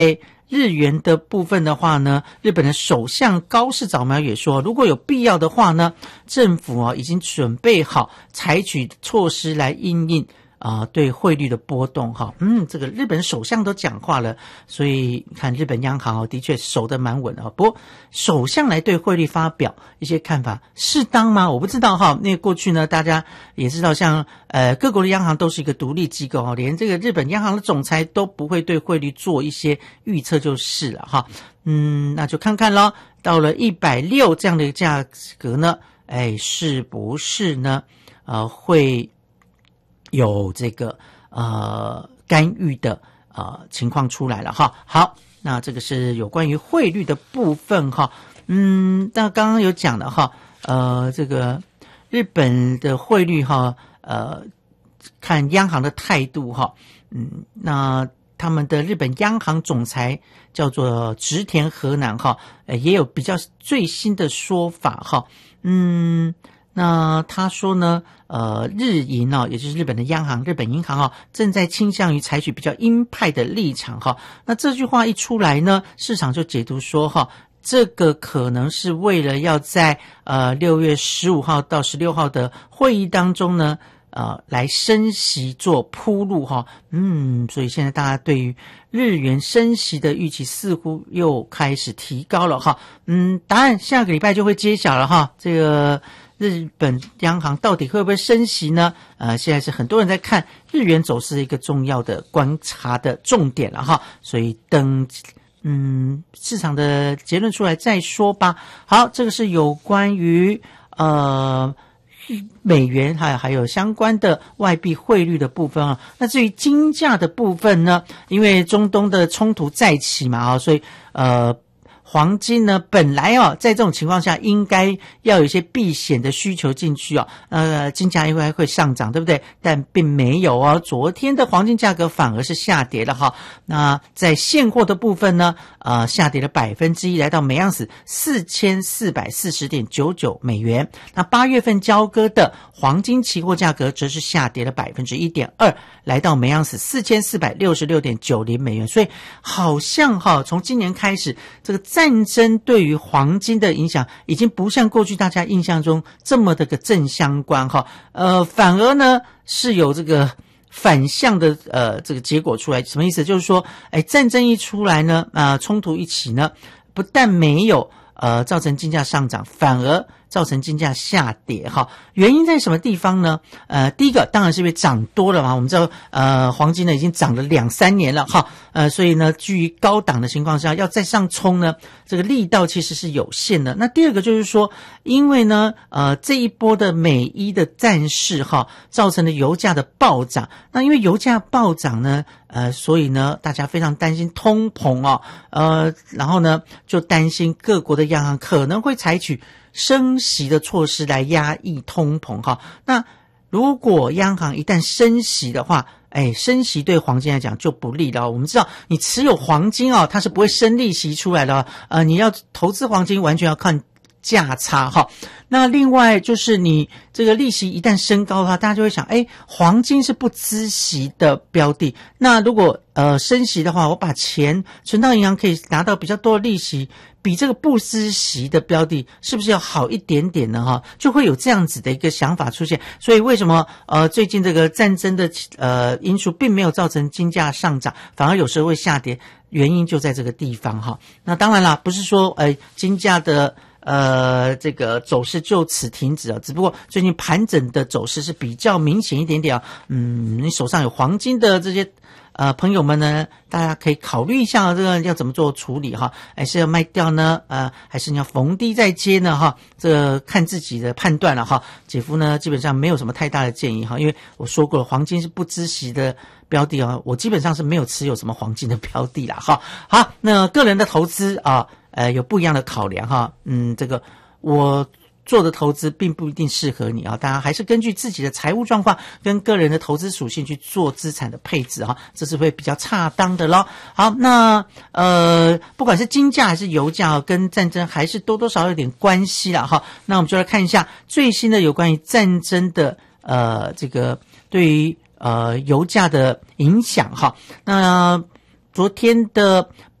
日元的部分的话呢，日本的首相高市早苗也说，如果有必要的话呢，政府已经准备好采取措施来因应对汇率的波动哈。这个日本首相都讲话了，所以看日本央行的确守得蛮稳的。不过首相来对汇率发表一些看法适当吗？我不知道哈。那过去呢，大家也知道像各国的央行都是一个独立机构，连这个日本央行的总裁都不会对汇率做一些预测就是了哈。那就看看咯，到了160这样的价格呢，是不是呢会有这个干预的情况出来了哈。好，那这个是有关于汇率的部分哈。那刚刚有讲的哈，这个日本的汇率哈，看央行的态度哈。那他们的日本央行总裁叫做植田和男哈，也有比较最新的说法哈。那他说呢，日银也就是日本的央行，日本银行正在倾向于采取比较鹰派的立场哈。那这句话一出来呢，市场就解读说哈，这个可能是为了要在6月15号到16号的会议当中呢，来升息做铺路哈。所以现在大家对于日元升息的预期似乎又开始提高了哈。答案下个礼拜就会揭晓了哈。这个日本央行到底会不会升息呢？现在是很多人在看日元走势的一个重要的观察的重点了哈。所以等市场的结论出来再说吧。好，这个是有关于美元还有相关的外币汇率的部分啊。那至于金价的部分呢，因为中东的冲突再起嘛所以黄金呢，本来在这种情况下应该要有一些避险的需求进去金价应该会上涨，对不对？但并没有昨天的黄金价格反而是下跌了哈。那在现货的部分呢，下跌了1%，来到每盎司4440.99美元。那8月份交割的黄金期货价格则是下跌了1.2%，来到每盎司4466.90美元。所以好像从今年开始，这个战争对于黄金的影响已经不像过去大家印象中这么的个正相关反而呢是有这个反向的这个结果出来。什么意思？就是说战争一出来呢，冲突一起呢，不但没有造成金价上涨，反而造成金价下跌原因在什么地方呢？第一个当然是因为涨多了嘛。我们知道黄金呢已经涨了2-3年了所以呢居于高档的情况下要再上冲呢，这个力道其实是有限的。那第二个就是说，因为呢这一波的美伊的战事造成了油价的暴涨。那因为油价暴涨呢所以呢大家非常担心通膨然后呢就担心各国的央行可能会采取升息的措施来压抑通膨那如果央行一旦升息的话，升息对黄金来讲就不利了我们知道你持有黄金它是不会生利息出来的你要投资黄金完全要看价差那另外就是你这个利息一旦升高的话，大家就会想黄金是不孳息的标的，那如果升息的话，我把钱存到银行可以拿到比较多的利息，比这个不孳息的标的是不是要好一点点呢就会有这样子的一个想法出现。所以为什么最近这个战争的因素并没有造成金价上涨，反而有时候会下跌，原因就在这个地方那当然啦，不是说金价的这个走势就此停止只不过最近盘整的走势是比较明显一点点你手上有黄金的这些朋友们呢，大家可以考虑一下这个要怎么做处理是要卖掉呢还是你要逢低再接呢这个看自己的判断了姐夫呢基本上没有什么太大的建议因为我说过了，黄金是不孳息的标的我基本上是没有持有什么黄金的标的啦好，那个人的投资有不一样的考量这个我做的投资并不一定适合你大家还是根据自己的财务状况跟个人的投资属性去做资产的配置这是会比较恰当的咯。好，那不管是金价还是油价跟战争还是多多少少有点关系啦那我们就来看一下最新的有关于战争的这个对于油价的影响那昨天的